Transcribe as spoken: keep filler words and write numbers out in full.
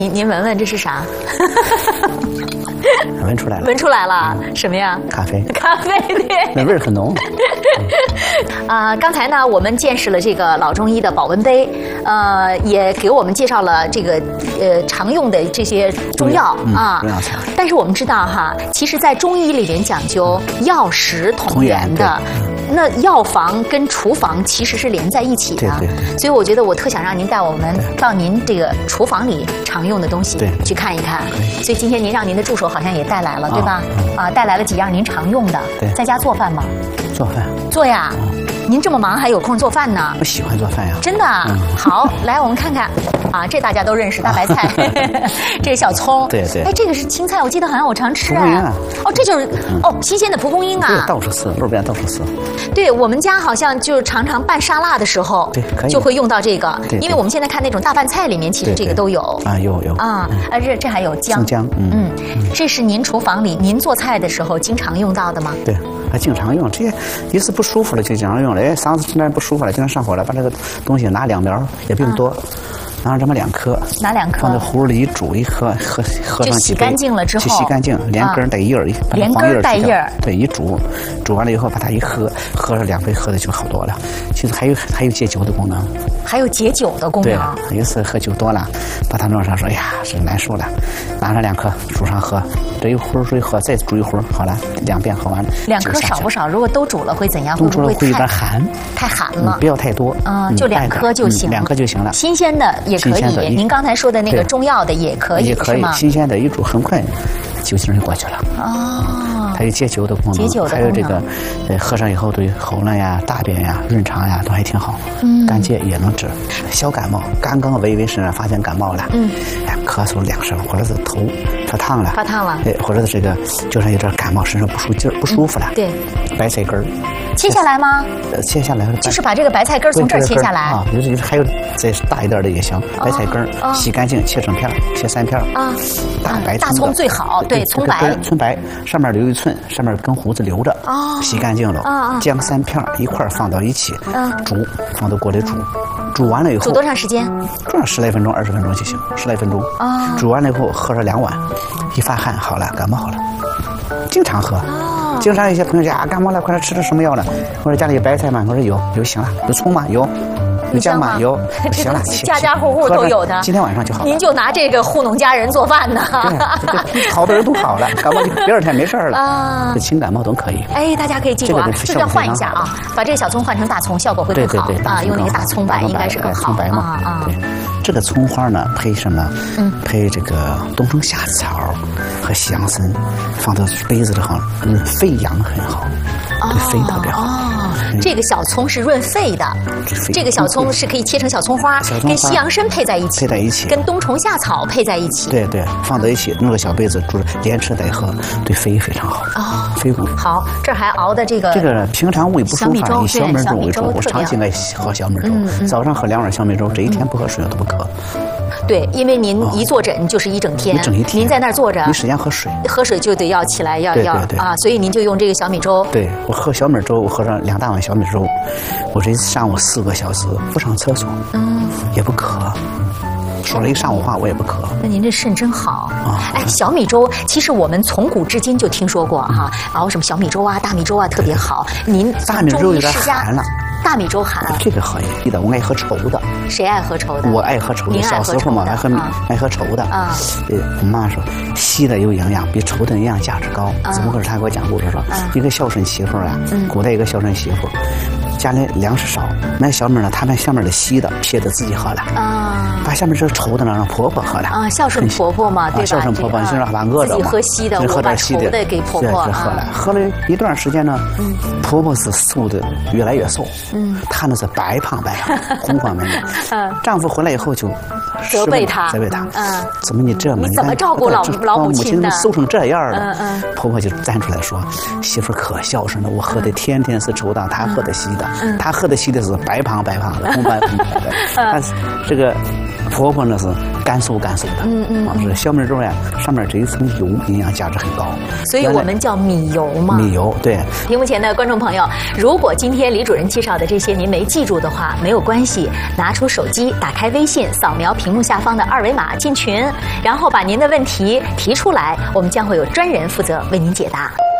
您您闻闻这是啥？ 闻出来了， 闻出来了，什么呀？ 咖啡， 咖啡对， 那味儿很浓。 啊、呃，刚才呢，我们见识了这个老中医的保温杯，呃，也给我们介绍了这个呃常用的这些中药嗯、 啊。 中药材。 但是我们知道哈，其实，在中医里边讲究药食同源的。那药房跟厨房其实是连在一起的， 对对对， 所以我觉得我特想让您带我们到您这个厨房里常用的东西去看一看。所以今天您让您的助手好像也带来了，对吧？啊、呃，带来了几样您常用的。 对， 在家做饭吗？ 做饭。 做呀。嗯，您这么忙还有空做饭呢？ 我喜欢做饭呀。真的？嗯、好，来我们看看，啊，这大家都认识大白菜，这是小葱。 对对。 哎，这个是青菜，我记得好像我常吃哎。蒲公英啊。 哦，这就是、嗯、哦，新鲜的蒲公英啊。 对，到处是，路边到处是。 对我们家好像就常常拌沙拉的时候， 对，可以就会用到这个， 对， 因为我们现在看那种大拌菜里面，其实这个都有啊，有有啊，啊这这还有姜， 姜， 嗯嗯，这是您厨房里您做菜的时候经常用到的吗？ 对，还经常用，这些一次不舒服了就经常用了，哎，嗓子实在不舒服了，经常上火了，把这个东西拿两苗，也不用多。拿这么两颗， 拿两颗， 放在壶里一煮一喝，喝喝上几杯， 洗干净了之后， 洗干净，连根带叶儿， 连根带叶儿， 对，一煮，煮完了以后把它一喝，喝了两杯，喝的就好多了。其实还有还有解酒的功能， 还有解酒的功能。 对，有一次喝酒多了，把它弄上说，哎呀，这难受了，拿上两颗煮上喝，这一壶水喝，再煮一壶，好了，两遍喝完了。 两颗少不少？如果都煮了会怎样？ 都煮了会有点寒， 太寒了， 不要太多， 嗯，就两颗就行， 两颗就行了。 新鲜的。也可以，您刚才说的那个中药的也可以， 也可以，新鲜的一煮很快，酒劲就过去了。 哦， 它有解酒的功能， 解酒的功能， 还有这个，呃，喝上以后对喉咙呀、大便呀、润肠呀都还挺好。嗯，干结也能治。小感冒，刚刚微微身上发现感冒了，嗯，哎，咳嗽、凉声，或者是头发烫了， 发烫了， 对，或者是这个就上有点感冒，身上不舒劲儿、不舒服了。 对， 白菜根儿， 切下来吗？ 呃，切下来， 就是把这个白菜根儿从这儿切下来啊，有有还有再大一点的也行，白菜根儿洗干净，切成片，切三片啊，大白大葱最好，对，葱白， 葱白，上面留一寸，上面跟胡子留着，哦，洗干净了，啊，姜三片一块放到一起，嗯，煮，放到锅里煮，煮完了以后， 煮多长时间？ 煮上十来分钟、二十分钟就行，十来分钟，啊，煮完了以后喝上两碗，一发汗好了，感冒好了，经常喝。经常有些朋友讲啊，感冒了，快点吃点什么药了？我说家里有白菜吗？我说有，有行了。有葱吗？有。有姜吗？有。行了， 家家户户都有的。 今天晚上就好了。 您就拿这个糊弄家人做饭呢？ 对，好多人都好了，感冒第二天没事了啊。这清感冒都可以。 哎，大家可以记住啊，就要换一下啊，把这个小葱换成大葱，效果会更好啊。用那个大葱白应该是更好。 葱白嘛，对。这个葱花呢，配什么？嗯，配这个冬虫夏草和西洋参，放到杯子里好，嗯，肺阳很好，对肺特别好。 哦，这个小葱是润肺的，这个小葱是可以切成小葱花，跟西洋参配在一起， 配在一起， 跟冬虫夏草配在一起。 对对，放在一起，弄个小杯子煮，连吃带喝，对肺非常好。哦，肺骨好。 这儿还熬的这个， 这个平常胃不舒服，以小米粥为主，我长期爱喝小米粥，早上喝两碗小米粥，这一天不喝水都不渴。 对，因为您一坐诊就是一整天， 一整一天， 您在那儿坐着， 没时间喝水， 喝水就得要起来要要啊，所以您就用这个小米粥。 对，我喝小米粥，我喝上两大碗小米粥，我这上午四个小时不上厕所，嗯，也不渴。说了一上午话，我也不渴。 那您这肾真好啊！哎，小米粥其实我们从古至今就听说过哈，熬什么小米粥啊、大米粥啊特别好。您大米粥有点寒了。 大米粥寒， 这个好一点，我爱喝稠的。 谁爱喝稠的？ 我爱喝稠的。小时候嘛，爱喝爱喝稠的。啊，我妈说稀的有营养，比稠的营养价值高。怎么回事？她给我讲故事说，一个孝顺媳妇啊，古代一个孝顺媳妇，家里粮食少，买小米呢，她把下面的稀的撇的自己喝了。啊，把下面这稠的呢让婆婆喝了。啊， 孝顺婆婆嘛，对吧？ 孝顺婆婆，你说把饿着嘛， 自己喝稀的，我把稠的给婆婆。 喝了，喝了一段时间呢，婆婆是瘦的越来越瘦。嗯，她那是白胖白胖，红光满面。嗯，丈夫回来以后就责备她， 责备她。嗯，怎么你这么？ 你怎么照顾老老母亲的？ 瘦成这样了。嗯嗯。婆婆就站出来说：“媳妇可孝顺了，我喝的天天是稠的，她喝的稀的。她喝的稀的是白胖白胖的，红白红白的。但是这个婆婆呢是干酥干酥的，嗯嗯，啊，这小米粥呀，上面这一层油，营养价值很高， 所以我们叫米油嘛。 米油，对。 屏幕前的观众朋友，如果今天李主任介绍的这些您没记住的话，没有关系，拿出手机，打开微信，扫描屏幕下方的二维码进群，然后把您的问题提出来，我们将会有专人负责为您解答。